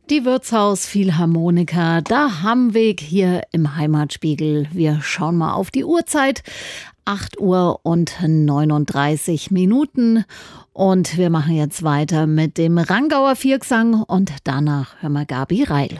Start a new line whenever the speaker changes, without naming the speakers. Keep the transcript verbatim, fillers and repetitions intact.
Die Wirtshaus Philharmoniker, da haben wir hier im Heimatspiegel. Wir schauen mal auf die Uhrzeit. acht Uhr und neununddreißig Minuten. Und wir machen jetzt weiter mit dem Rangauer Viergesang und danach hören wir Gabi Reil.